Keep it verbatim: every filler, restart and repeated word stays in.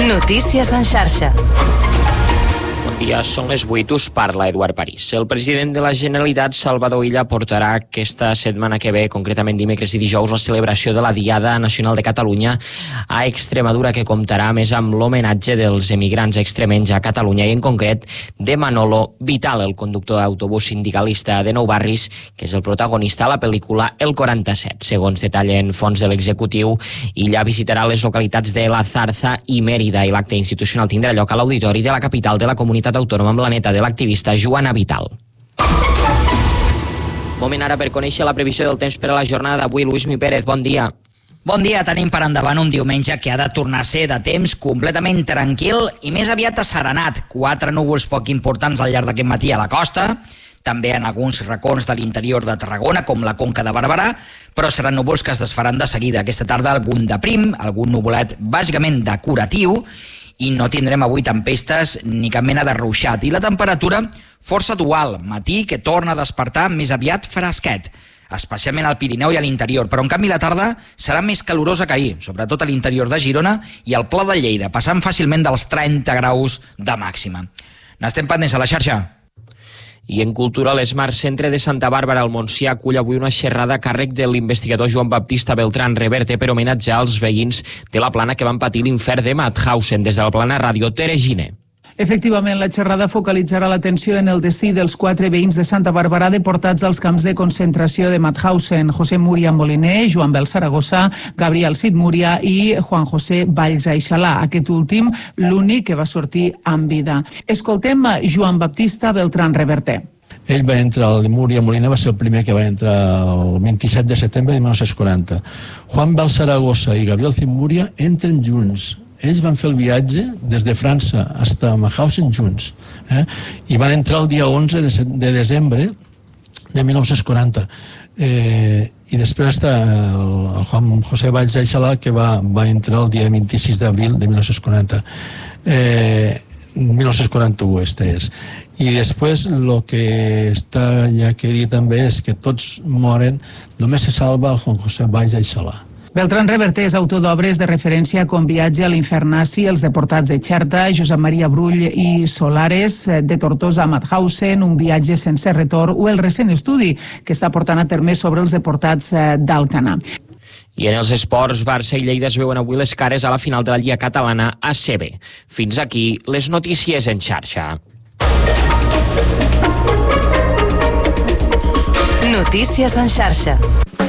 Notícies en xarxa. Bon dia, són les vuit, us parla Eduard París. El president de la Generalitat, Salvador Illa, portarà aquesta setmana que ve, concretament dimecres i dijous, la celebració de la Diada Nacional de Catalunya a Extremadura, que comptarà més amb l'homenatge dels emigrants extremenys a Catalunya i en concret de Manolo Vital, el conductor d'autobús sindicalista de Nou Barris, que és el protagonista a la pel·lícula El quaranta-set. Segons detallen fonts de l'executiu, Illa visitarà les localitats de La Zarza i Mèrida i l'acte institucional tindrà lloc a l'auditori de la capital de la comunitat autònoma amb la neta de l'activista Joana Vital. Moment ara per conèixer la previsió del temps per a la jornada d'avui. Lluís Mi Pérez, bon dia. Bon dia, tenim per endavant un diumenge que ha de tornar a ser de temps completament tranquil i més aviat asserenat. Quatre núvols poc importants al llarg d'aquest matí a la costa, també en alguns racons de l'interior de Tarragona, com la Conca de Barberà, però seran núvols que es desfaran de seguida. Aquesta tarda algun de prim, algun nuvolat bàsicament decoratiu, i no tindrem avui tempestes ni cap mena de ruixat. I la temperatura força dual, matí que torna a despertar més aviat fresquet, especialment al Pirineu i a l'interior, però en canvi la tarda serà més calorosa que ahir, sobretot a l'interior de Girona i al Pla de Lleida, passant fàcilment dels trenta graus de màxima. N'estem pendents a la xarxa. I en cultura, l'Smart Centre de Santa Bàrbara al Montsià acull avui una xerrada a càrrec de l'investigador Joan Baptista Beltrán Reverte per homenatjar als veïns de la Plana que van patir l'infern de Mauthausen. Des de la Plana Ràdio, Tere Giner. Efectivament, la xerrada focalitzarà l'atenció en el destí dels quatre veïns de Santa Bàrbara deportats als camps de concentració de Mauthausen: José Múria Moliner, Joan Bel Saragossa, Gabriel Cid Múria i Juan José Valls Aixalà. Aquest últim, l'únic que va sortir amb vida. Escoltem Joan Baptista Beltrán Reverte. Ell va entrar, el de Múria Moliner va ser el primer que va entrar el vint-i-set de setembre de mil nou-cents quaranta. Juan Bel Saragossa i Gabriel Cid Múria entren junts. Ells van fer el viatge des de França fins a Mauthausen junts, eh? I van entrar el dia onze de desembre de mil nou-cents quaranta. Eh, I després està el, el Juan José Valls Aixalà, que va, va entrar el dia vint-i-sis d'abril de mil nou-cents quaranta. Eh, mil nou-cents quaranta-u este és. I després el que està ja que dir també és que tots moren, només se salva el Juan José Valls Aixalà. Beltrán Reverte és autor d'obres de referència com Viatge a l'infern nazi, Els deportats de Xerta, Josep Maria Brull i Solares, de Tortosa a Mauthausen, Un viatge sense retorn, o el recent estudi que està portant a terme sobre els deportats d'Alcanar. I en els esports, Barça i Lleida es veuen avui les cares a la final de la Lliga Catalana a C B. Fins aquí les notícies en xarxa. Notícies en xarxa.